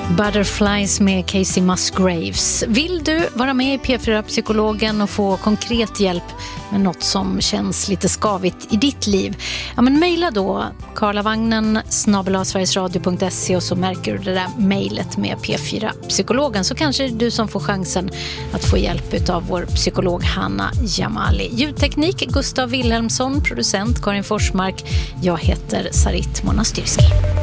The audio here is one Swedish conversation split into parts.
Butterflies med Casey Musgraves. Vill du vara med i P4-psykologen och få konkret hjälp med något som känns lite skavigt i ditt liv? Ja, men mejla då karlavagnen@sverigesradio.se och så märker du det där mejlet med P4-psykologen, så kanske det är du som får chansen att få hjälp av vår psykolog Hanna Jamali. Ljudteknik Gustav Wilhelmsson, producent Karin Forsmark. Jag heter Sarit Monastyrski.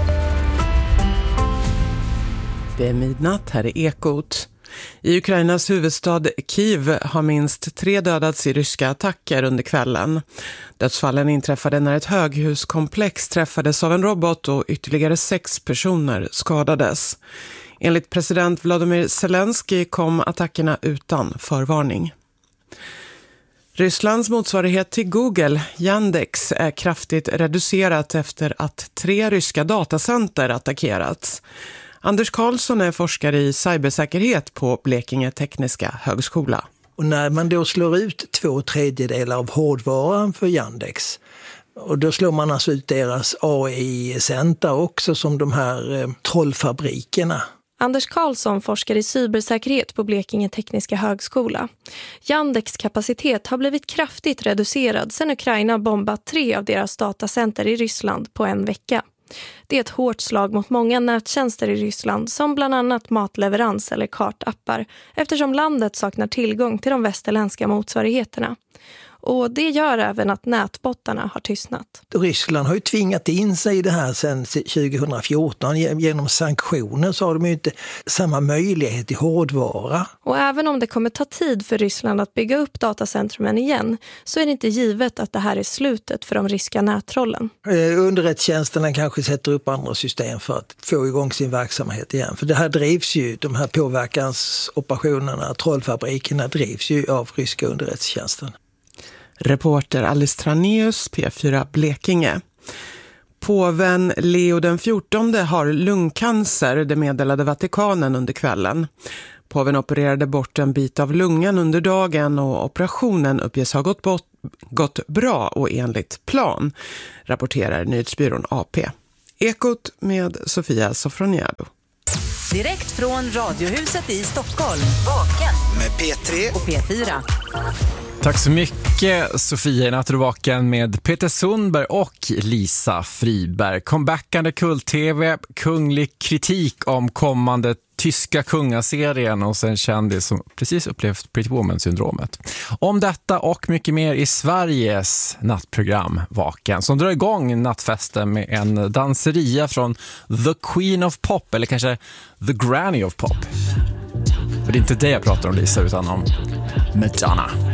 Det är midnatt, här är Ekot. I Ukrainas huvudstad Kiev har minst 3 dödats i ryska attacker under kvällen. Dödsfallen inträffade när ett höghuskomplex träffades av en robot och ytterligare 6 personer skadades. Enligt president Volodymyr Zelensky kom attackerna utan förvarning. Rysslands motsvarighet till Google, Yandex, är kraftigt reducerat efter att 3 ryska datacenter attackerats. Anders Karlsson är forskare i cybersäkerhet på Blekinge Tekniska Högskola. Och när man då slår ut 2/3 av hårdvaran för Yandex, och då slår man alltså ut deras AI-center också, som de här trollfabrikerna. Anders Karlsson forskar i cybersäkerhet på Blekinge Tekniska Högskola. Yandex kapacitet har blivit kraftigt reducerad sedan Ukraina bombat 3 av deras datacenter i Ryssland på en vecka. Det är ett hårt slag mot många nättjänster i Ryssland, som bland annat matleverans eller kartappar, eftersom landet saknar tillgång till de västerländska motsvarigheterna. Och det gör även att nätbottarna har tystnat. Ryssland har ju tvingat in sig i det här sedan 2014. Genom sanktioner så har de ju inte samma möjlighet till hårdvara. Och även om det kommer ta tid för Ryssland att bygga upp datacentrumen igen, så är det inte givet att det här är slutet för de ryska nättrollen. Underrättelsetjänsterna kanske sätter upp andra system för att få igång sin verksamhet igen. För det här drivs ju, de här påverkansoperationerna, trollfabrikerna drivs ju av ryska underrättelsetjänsten. Reporter Alice Traneus, P4 Blekinge. Påven Leo den 14 har lungcancer, det meddelade Vatikanen under kvällen. Påven opererade bort en bit av lungan under dagen och operationen uppges ha gått bra och enligt plan, rapporterar nyhetsbyrån AP. Ekot med Sofia Sofroniado. Direkt från Radiohuset i Stockholm. Vaken med P3 och P4. Tack så mycket, Sofia. Natt är du vaken med Peter Sundberg och Lisa Friberg. Comebackande kult-tv, kunglig kritik om kommande tyska kungaserien och sen kändis som precis upplevt Pretty Woman-syndromet. Om detta och mycket mer i Sveriges nattprogram Vaken, som drar igång nattfesten med en danseria från The Queen of Pop, eller kanske The Granny of Pop. För det är inte det jag pratar om, Lisa, utan om Madonna.